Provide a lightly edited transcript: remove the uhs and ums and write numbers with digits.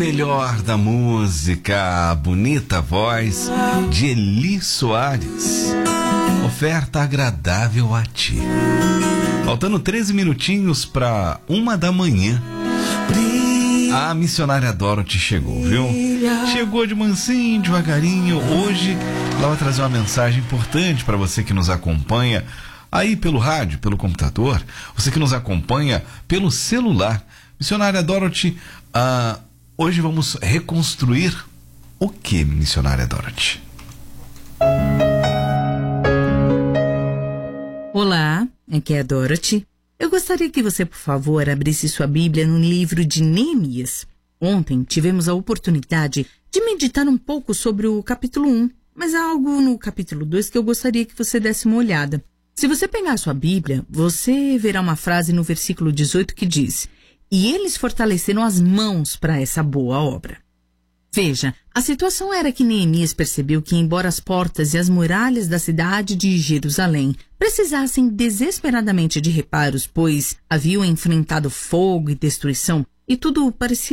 melhor da música, a bonita voz de Eli Soares. Oferta agradável a ti. Faltando 13 minutinhos para 1h. A missionária Dorothy chegou, viu? Chegou de mansinho, devagarinho. Hoje ela vai trazer uma mensagem importante para você que nos acompanha aí pelo rádio, pelo computador, você que nos acompanha pelo celular. Missionária Dorothy, hoje vamos reconstruir o que, missionária Dorothy? Olá, aqui é a Dorothy. Eu gostaria que você, por favor, abrisse sua Bíblia no livro de Neemias. Ontem tivemos a oportunidade de meditar um pouco sobre o capítulo 1, mas há algo no capítulo 2 que eu gostaria que você desse uma olhada. Se você pegar a sua Bíblia, você verá uma frase no versículo 18 que diz: "E eles fortaleceram as mãos para essa boa obra." Veja, a situação era que Neemias percebeu que, embora as portas e as muralhas da cidade de Jerusalém precisassem desesperadamente de reparos, pois haviam enfrentado fogo e destruição, e tudo parecia